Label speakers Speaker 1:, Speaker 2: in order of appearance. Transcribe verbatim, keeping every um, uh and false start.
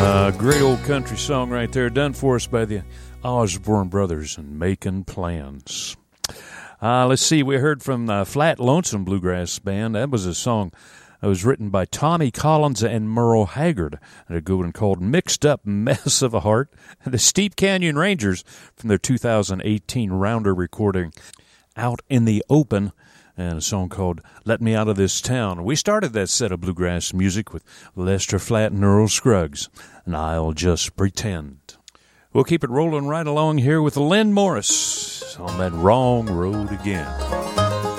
Speaker 1: Uh, great old country song right there, done for us by the Osborne Brothers and Making Plans. Uh, let's see, we heard from uh, Flat Lonesome Bluegrass Band. That was a song that was written by Tommy Collins and Merle Haggard, and a good one called Mixed Up Mess of a Heart. And the Steep Canyon Rangers from their two thousand eighteen Rounder recording, Out in the Open, and a song called Let Me Out of This Town. We started that set of bluegrass music with Lester Flatt and Earl Scruggs, and I'll Just Pretend. We'll keep it rolling right along here with Lynn Morris on that Wrong Road Again.